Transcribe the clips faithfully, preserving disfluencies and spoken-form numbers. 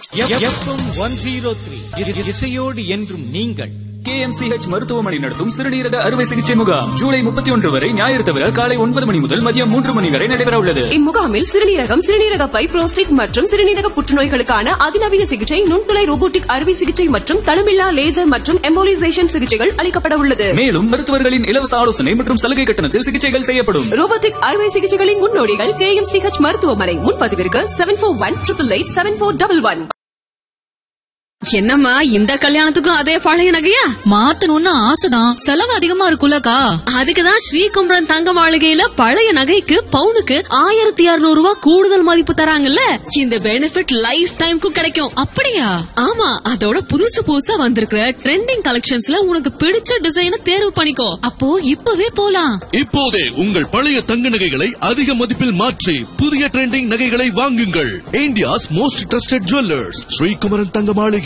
FM one zero three இசையோடு என்றும் நீங்கள். கே எம் சி ஹெச் மருத்துவமனை நடத்தும் சிறுநீரக அறுவை சிகிச்சை முகாம் ஜூலை முப்பத்தி ஒன்று வரை ஞாயிறு தவிர காலை ஒன்பது மணி முதல் மதியம் மூன்று மணி வரை நடைபெற உள்ளது. இம்முகாமில் சிறுநீரகம், சிறுநீரக பை, புரோஸ்டேட் மற்றும் சிறுநீரக புற்றுநோய்களுக்கான அதிநவீன சிகிச்சை, நுண்துளை ரோபோட்டிக் அறுவை சிகிச்சை மற்றும் தளமில்லா லேசர் மற்றும் எம்போலிசேஷன் சிகிச்சைகள் அளிக்கப்பட உள்ளது. மேலும் மருத்துவர்களின் இலவச ஆலோசனை மற்றும் சலுகை கட்டணத்தில் சிகிச்சைகள் செய்யப்படும். ரோபோட்டிக் அறுவை சிகிச்சைகளின் முன்னோடிகள் கே எம் சி ஹெச் மருத்துவமனை. முன்பதிவிற்கு seven four one triple eight seven four double one. என்னம்மா இந்த கல்யாணத்துக்கும் அதே பழைய நகையா? மாத்தணும்னு ஆசைதான், செலவு அதிகமா இருக்குல்லக்கா. அதுக்குதான் ஸ்ரீகுமரன் தங்க மாளிகையில பழைய நகைக்கு பவுனுக்கு ஆயிரத்தி இருநூறு ரூபாய் கூடுதல் மதிப்பு தராங்கல்ல. இந்த பெனிஃபிட் லைஃப் டைம்க்கும் கிடைக்கும். அப்படியா? ஆமா, அதோட புதுசு புதுசா வந்திருக்கிற ட்ரெண்டிங் கலெக்ஷன்ஸ்ல உனக்கு பிடிச்ச டிசைனை தேர்வு பண்ணிக்கோ. அப்போ இப்பவே போலாம். இப்போதே உங்கள் பழைய தங்க நகைகளை அதிக மதிப்பில் மாற்றி புதிய ட்ரெண்டிங் நகைகளை வாங்குங்கள். India's most trusted jewellers Sri Kumaran தங்க மாளிகை.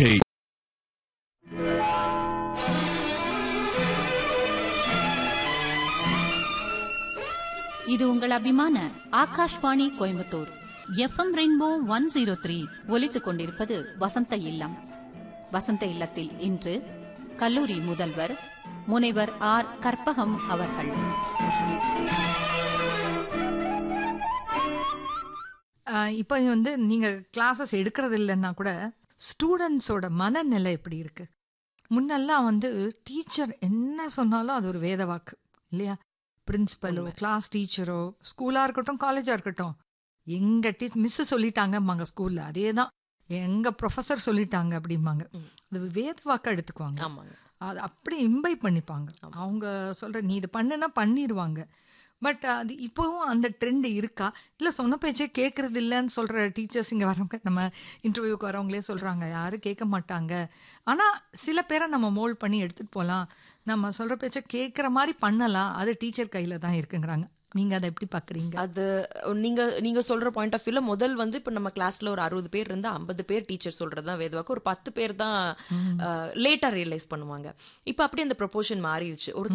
இது உங்கள் அபிமான Akashvani Coimbatore FM rainbow one zero three ஒலித்துக் கொண்டிருப்பது வசந்த இல்லம். வசந்த இல்லத்தில் இன்று கல்லூரி முதல்வர் முனைவர் ஆர் கற்பகம் அவர்கள். இப்போ வந்து நீங்கள் கிளாஸஸ் எடுக்கிறது இல்லைன்னா கூட ஸ்டூடெண்ட்ஸோட மனநிலை எப்படி இருக்கு? முன்னெல்லாம் வந்து டீச்சர் என்ன சொன்னாலும் அது ஒரு வேத வாக்கு இல்லையா? பிரின்சிபலோ கிளாஸ் டீச்சரோ ஸ்கூலாக இருக்கட்டும் காலேஜாக இருக்கட்டும், எங்கள் டீ மிஸ்ஸு சொல்லிட்டாங்கம்பாங்க ஸ்கூலில், அதே தான் எங்கள் ப்ரொஃபஸர் சொல்லிட்டாங்க அப்படிம்பாங்க. அது வேத வாக்காக எடுத்துக்குவாங்க. அது அப்படி இம்பைப் பண்ணிப்பாங்க. அவங்க சொல்கிற நீ இது பண்ணுன்னா பண்ணிடுவாங்க. பட் அது இப்போவும் அந்த ட்ரெண்ட் இருக்கா? இல்லை சொன்ன பேச்சே கேட்குறது இல்லைன்னு சொல்கிற டீச்சர்ஸ் இங்கே வரவங்க, நம்ம இன்டர்வியூக்கு வரவங்களே சொல்கிறாங்க யாரும் கேட்க மாட்டாங்க. ஆனால் சில பேரை நம்ம மோல்ட் பண்ணி எடுத்துகிட்டு போகலாம், நம்ம சொல்கிற பேச்சை கேட்குற மாதிரி பண்ணலாம், அது டீச்சர் கையில் தான் இருக்குங்கிறாங்க. நீங்க அதை எப்படி பாக்குறீங்க? அது நீங்க நீங்க சொல்ற பாயிண்ட் ஆஃப் வியூல முதல் வந்து இப்ப நம்ம கிளாஸ்ல ஒரு அறுபது பேர் இருந்தா ஐம்பது பேர் டீச்சர் சொல்றதுதான் வேதவாக்கு, ஒரு பத்து பேர் தான் லேட்டா ரியலைஸ் பண்ணுவாங்க. இப்ப அப்படி அந்த ப்ரொபோர்ஷன் மாறிடுச்சு. ஒரு